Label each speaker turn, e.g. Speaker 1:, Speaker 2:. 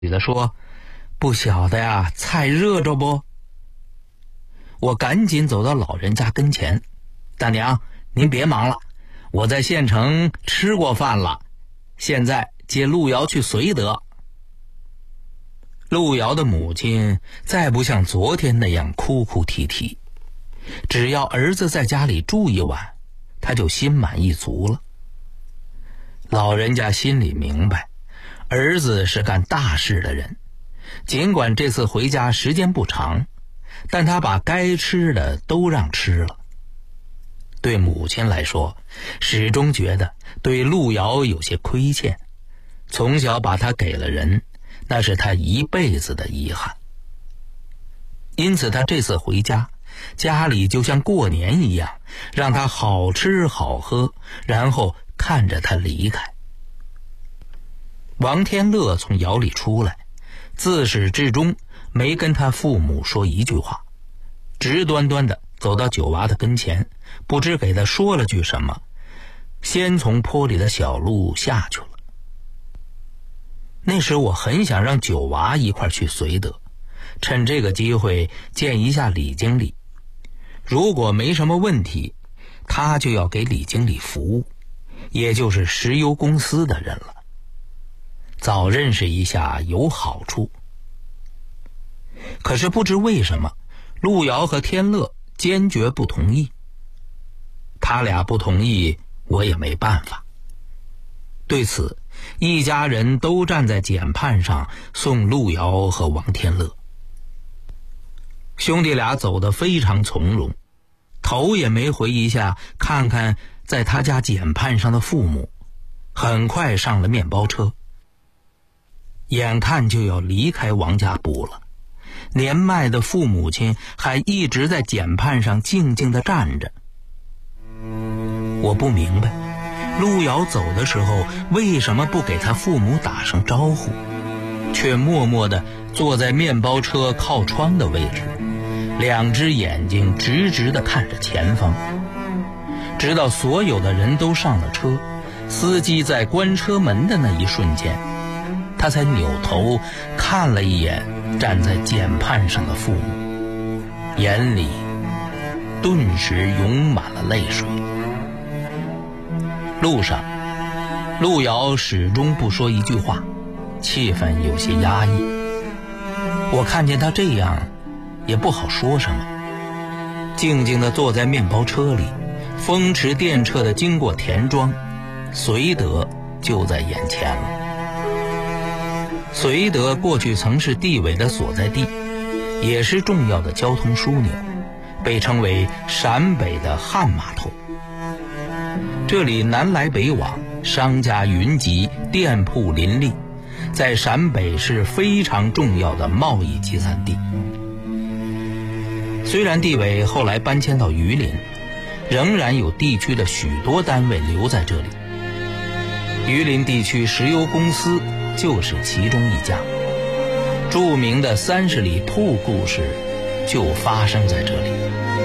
Speaker 1: 女的说：“不晓得呀，菜热着不？”我赶紧走到老人家跟前：“大娘，您别忙了，我在县城吃过饭了，现在接路遥去绥德。”路遥的母亲再不像昨天那样哭哭啼啼，只要儿子在家里住一晚，他就心满意足了。老人家心里明白，儿子是干大事的人，尽管这次回家时间不长，但他把该吃的都让吃了。对母亲来说，始终觉得对路遥有些亏欠，从小把他给了人，那是他一辈子的遗憾。因此他这次回家，家里就像过年一样，让他好吃好喝，然后看着他离开。王天乐从窑里出来，自始至终没跟他父母说一句话，直端端的走到九娃的跟前，不知给他说了句什么，先从坡里的小路下去了。那时我很想让九娃一块去绥德，趁这个机会见一下李经理，如果没什么问题，他就要给李经理服务，也就是石油公司的人了，早认识一下有好处。可是不知为什么，路遥和天乐坚决不同意。他俩不同意，我也没办法。对此，一家人都站在检判上送路遥和王天乐。兄弟俩走得非常从容，头也没回一下看看在他家检判上的父母，很快上了面包车。眼看就要离开王家埠了，年迈的父母亲还一直在检判上静静地站着。我不明白，路遥走的时候为什么不给他父母打声招呼，却默默地坐在面包车靠窗的位置，两只眼睛直直地看着前方。直到所有的人都上了车，司机在关车门的那一瞬间，他才扭头看了一眼站在检判上的父母，眼里顿时涌满了泪水。路上，路遥始终不说一句话，气氛有些压抑。我看见他这样，也不好说什么，静静地坐在面包车里，风驰电掣地经过田庄，绥德就在眼前了。绥德过去曾是地委的所在地，也是重要的交通枢纽，被称为陕北的汉码头。这里南来北往，商家云集，店铺林立，在陕北是非常重要的贸易集散地。虽然地委后来搬迁到榆林，仍然有地区的许多单位留在这里。榆林地区石油公司就是其中一家，著名的30里铺故事就发生在这里。